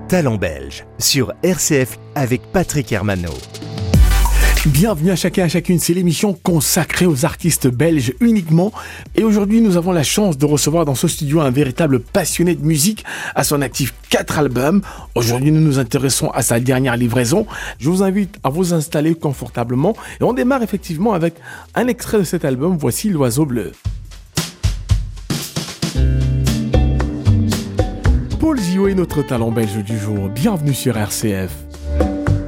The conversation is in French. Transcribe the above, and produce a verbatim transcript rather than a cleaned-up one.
Talent belge sur R C F avec Patrick Hermano. Bienvenue à chacun et à chacune, c'est l'émission consacrée aux artistes belges uniquement. Et aujourd'hui, nous avons la chance de recevoir dans ce studio un véritable passionné de musique, à son actif quatre albums. Aujourd'hui, nous nous intéressons à sa dernière livraison. Je vous invite à vous installer confortablement. Et on démarre effectivement avec un extrait de cet album. Voici L'Oiseau Bleu. Paul Ziot est notre talent belge du jour. Bienvenue sur R C F.